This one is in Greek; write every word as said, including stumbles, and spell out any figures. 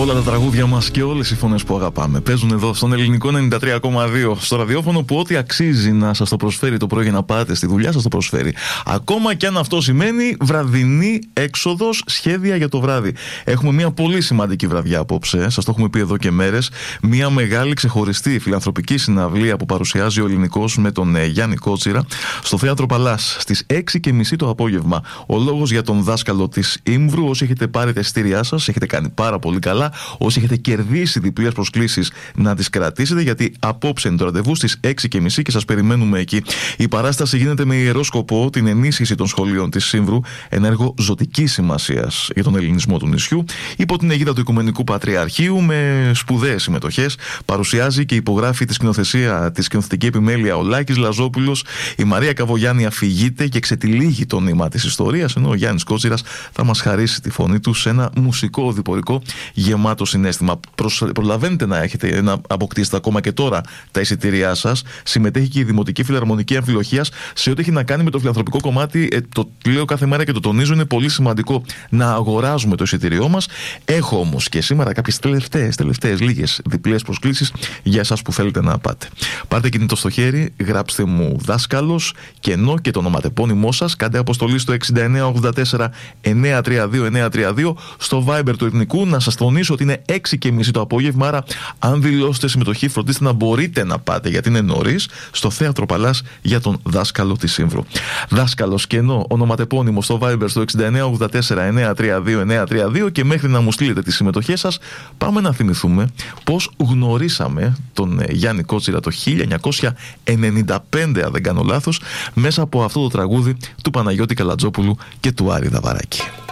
Όλα τα τραγούδια μας και όλες οι φωνές που αγαπάμε παίζουν εδώ στον Ελληνικό ενενήντα τρία κόμμα δύο, στο ραδιόφωνο που ό,τι αξίζει να σας το προσφέρει το πρωί για να πάτε στη δουλειά σας το προσφέρει. Ακόμα και αν αυτό σημαίνει βραδινή έξοδος, σχέδια για το βράδυ. Έχουμε μια πολύ σημαντική βραδιά απόψε, σας το έχουμε πει εδώ και μέρες. Μια μεγάλη ξεχωριστή φιλανθρωπική συναυλία που παρουσιάζει ο Ελληνικός με τον ε, Γιάννη Κότσιρα στο Θέατρο Παλάς στις έξι και μισή το απόγευμα. Ο λόγος για τον δάσκαλο της Ήμβρου. Όσοι έχετε πάρει τα εισιτήριά σας, έχετε κάνει πάρα πολύ καλά. Όσοι έχετε κερδίσει διπλές προσκλήσεις, να τις κρατήσετε, γιατί απόψε είναι το ραντεβού στις έξι και μισή και σας περιμένουμε εκεί. Η παράσταση γίνεται με ιερό σκοπό την ενίσχυση των σχολείων της Ήμβρου, ένα έργο ζωτικής σημασίας για τον ελληνισμό του νησιού, υπό την αιγίδα του Οικουμενικού Πατριαρχείου, με σπουδαίες συμμετοχές. Παρουσιάζει και υπογράφει τη σκηνοθεσία, τη σκηνοθετική επιμέλεια ο Λάκης Λαζόπουλος. Η Μαρία Καβογιάννη αφηγείται και ξετυλίγει το νήμα της ιστορίας, ενώ ο Γιάννης Κότσιρας θα μας χαρίσει τη φωνή του σε ένα μουσικό οδηπορικό γεμάτο συναίσθημα. Προλαβαίνετε να έχετε να αποκτήσετε ακόμα και τώρα τα εισιτήριά σας. Συμμετέχει και η Δημοτική Φιλαρμονική Αμφιλοχίας σε ό,τι έχει να κάνει με το φιλανθρωπικό κομμάτι. Ε, το λέω κάθε μέρα και το τονίζω, είναι πολύ σημαντικό να αγοράζουμε το εισιτήριό μας. Έχω όμως και σήμερα κάποιες τελευταίες, τελευταίες λίγες διπλές προσκλήσεις για εσάς που θέλετε να πάτε. Πάρτε κινητό στο χέρι, γράψτε μου δάσκαλος, κενό και το ονοματεπώνυμό σας. Κάντε αποστολή στο εξήντα εννέα ογδόντα τέσσερα εννιακόσια τριάντα δύο εννιακόσια τριάντα δύο στο Viber του Εθνικού. Να σας τονίσω ότι είναι έξι και μισή το απόγευμα, άρα αν δηλώσετε συμμετοχή, φροντίστε να μπορείτε να πάτε, γιατί είναι νωρίς, στο Θέατρο Παλάς για τον δάσκαλο της Ήμβρου. Δάσκαλος κενό, ονοματεπώνυμο στο Viber στο εξήντα εννέα ογδόντα τέσσερα εννιακόσια τριάντα δύο εννιακόσια τριάντα δύο, και μέχρι να μου στείλετε τις συμμετοχές σας, πάμε να θυμηθούμε πώς γνωρίσαμε τον Γιάννη Κότσιρα το χίλια εννιακόσια ενενήντα πέντε, αν δεν κάνω λάθος, μέσα από αυτό το τραγούδι του Παναγιώτη Καλατζόπουλου και του Άρη Δαβαράκη.